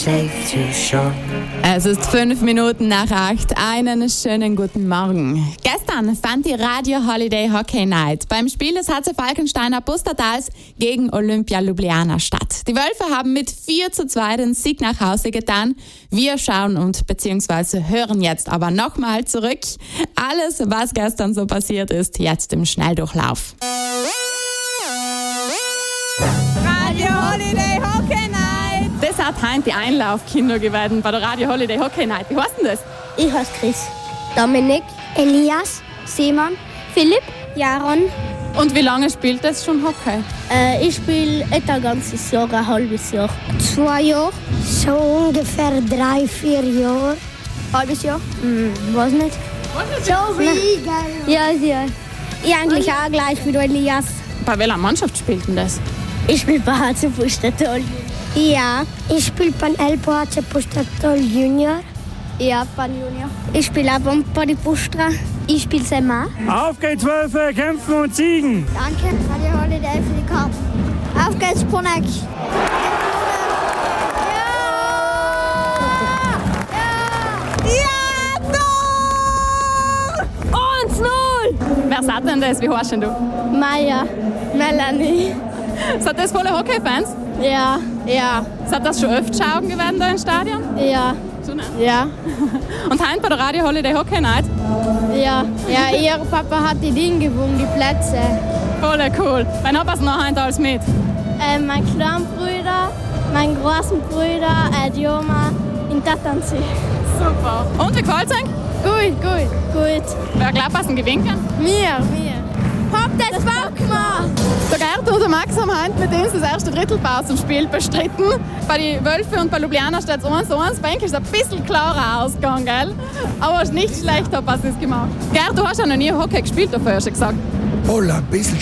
Es ist 5 Minuten nach 8. Einen schönen guten Morgen. Gestern fand die Radio Holiday Hockey Night beim Spiel des HC Falkensteiner Pustertals gegen Olympia Ljubljana statt. Die Wölfe haben mit 4:2 den Sieg nach Hause getan. Wir schauen und bzw. hören jetzt aber nochmal zurück. Alles, was gestern so passiert ist, jetzt im Schnelldurchlauf. Radio Holiday Hockey Night! Das hat heute die Einlaufkinder geworden bei der Radio Holiday Hockey Night. Wie heißt denn das? Ich heiße Chris. Dominik. Elias. Simon. Philipp. Jaron. Und wie lange spielt das schon Hockey? Ich spiele etwa ein ganzes Jahr, ein halbes Jahr. 2 Jahre. So ungefähr 3-4 Jahre. Halbes Jahr? Weiß nicht. So wie Ja. Ich eigentlich auch gleich wie du, Elias. Bei welcher Mannschaft spielt denn das? Ich spiele bei HC Pustertal. Ja. Ich spiele beim Elpo HC Pustertal Junior. Ja, beim Junior. Ich spiele auch bei die Pustra. Ich spiele Sema. Auf geht's, Wölfe, kämpfen und siegen! Danke, Radio Holiday für die Karten. Auf geht's, Ponek. Wer sagt denn das? Wie heißt denn du? Maya. Melanie. Sind das volle Hockey-Fans? Ja. Sind das schon öfter schauen gewesen da im Stadion? Ja. So, ne? Ja. Und heute bei der Radio Holiday Hockey Night? Ja, ihr Papa hat die Dinge gewonnen, die Plätze. Voll cool. Wann habt ihr noch heute alles mit? Mein kleiner Bruder, mein großen Bruder, die Oma in Tatanzi. Super. Und wie gefällt es euch? Gut. Wer glaubt, was ein gewinnen kann? Mir. Habt das Bock gemacht? Der Gerd und der Max haben heute mit uns das erste Drittelpausenspiel bestritten. Bei den Wölfen und bei Ljubljana steht es 1:1. Bei Enkel ist es ein bisschen klarer ausgegangen, gell? Aber nicht schlecht, was es gemacht. Gerd, du hast ja noch nie Hockey gespielt, hast du ja schon gesagt. Voll ein bisschen